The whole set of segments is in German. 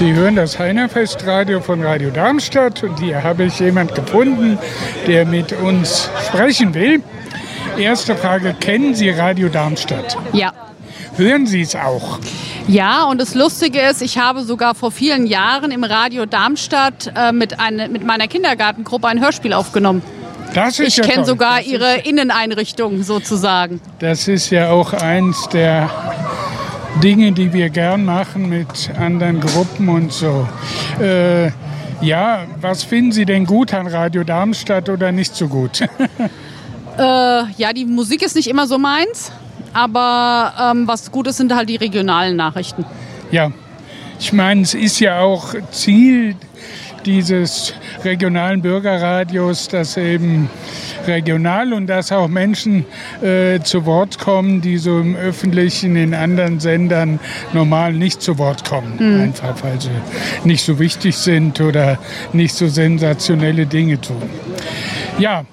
Sie hören das Heinerfestradio von Radio Darmstadt und hier habe ich jemanden gefunden, der mit uns sprechen will. Erste Frage, kennen Sie Radio Darmstadt? Ja. Hören Sie es auch? Ja, und das Lustige ist, ich habe sogar vor vielen Jahren im Radio Darmstadt mit meiner Kindergartengruppe ein Hörspiel aufgenommen. Das ist ich kenne toll. sogar Ihre Inneneinrichtung sozusagen. Das ist ja auch eins der Dinge, die wir gern machen mit anderen Gruppen und so. Ja, was finden Sie denn gut an Radio Darmstadt oder nicht so gut? Ja, die Musik ist nicht immer so meins, aber was gut ist, sind halt die regionalen Nachrichten. Ja, ich meine, es ist ja auch Ziel dieses regionalen Bürgerradios, dass eben regional und dass auch Menschen zu Wort kommen, die so im Öffentlichen in anderen Sendern normal nicht zu Wort kommen. Einfach weil sie nicht so wichtig sind oder nicht so sensationelle Dinge tun. Ja,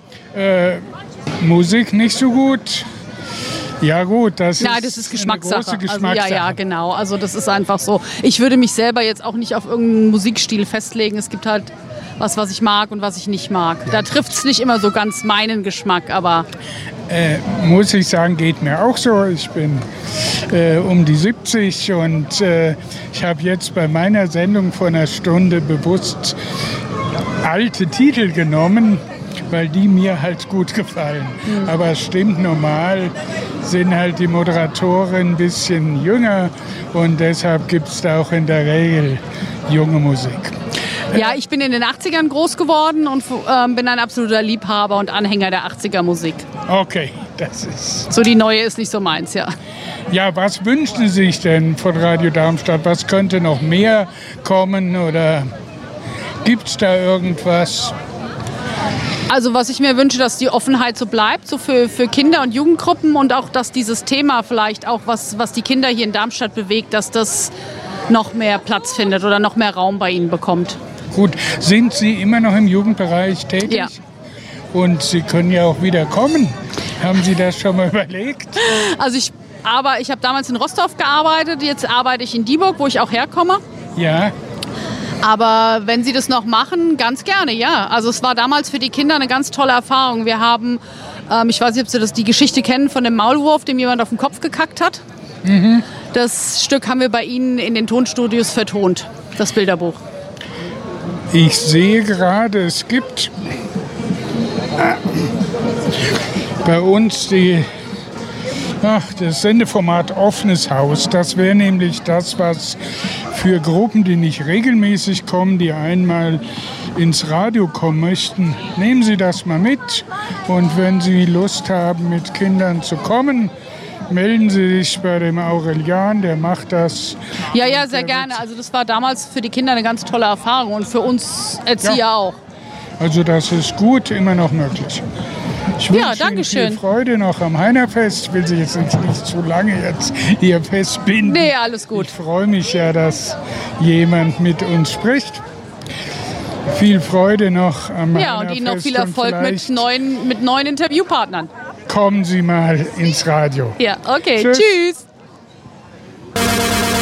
Musik nicht so gut. Ja gut, das ist Geschmackssache. Eine große Geschmackssache. Also, ja, genau. Also das ist einfach so. Ich würde mich selber jetzt auch nicht auf irgendeinen Musikstil festlegen. Es gibt halt was ich mag und was ich nicht mag. Da trifft es nicht immer so ganz meinen Geschmack, aber... Muss ich sagen, geht mir auch so. Ich bin um die 70 und ich habe jetzt bei meiner Sendung vor einer Stunde bewusst alte Titel genommen, weil die mir halt gut gefallen. Aber es stimmt, normal sind halt die Moderatoren ein bisschen jünger und deshalb gibt es da auch in der Regel junge Musik. Ja, ich bin in den 80ern groß geworden und bin ein absoluter Liebhaber und Anhänger der 80er Musik. Okay, das ist... So die neue ist nicht so meins, ja. Ja, was wünschen Sie sich denn von Radio Darmstadt? Was könnte noch mehr kommen oder gibt es da irgendwas? Also was ich mir wünsche, dass die Offenheit so bleibt, so für Kinder- und Jugendgruppen und auch, dass dieses Thema vielleicht auch, was die Kinder hier in Darmstadt bewegt, dass das noch mehr Platz findet oder noch mehr Raum bei ihnen bekommt. Gut, sind Sie immer noch im Jugendbereich tätig? Ja. Und Sie können ja auch wieder kommen. Haben Sie das schon mal überlegt? Also ich habe damals in Rostorf gearbeitet, jetzt arbeite ich in Dieburg, wo ich auch herkomme. Ja. Aber wenn Sie das noch machen, ganz gerne, ja. Also es war damals für die Kinder eine ganz tolle Erfahrung. Wir haben, ich weiß nicht, ob Sie die Geschichte kennen von dem Maulwurf, dem jemand auf den Kopf gekackt hat. Mhm. Das Stück haben wir bei Ihnen in den Tonstudios vertont, das Bilderbuch. Ich sehe gerade, es gibt bei uns das Sendeformat Offenes Haus. Das wäre nämlich das, was für Gruppen, die nicht regelmäßig kommen, die einmal ins Radio kommen möchten, nehmen Sie das mal mit. Und wenn Sie Lust haben, mit Kindern zu kommen, melden Sie sich bei dem Aurelian, der macht das. Ja, sehr gerne. Also das war damals für die Kinder eine ganz tolle Erfahrung und für uns Erzieher auch. Also das ist gut, immer noch möglich. Ich wünsche Ihnen viel Freude noch am Heinerfest. Ich will Sie jetzt nicht zu lange jetzt hier festbinden. Nee, alles gut. Ich freue mich ja, dass jemand mit uns spricht. Viel Freude noch am Heinerfest. Ja, und Ihnen noch viel Erfolg mit neuen Interviewpartnern. Kommen Sie mal ins Radio. Ja, okay. Tschüss.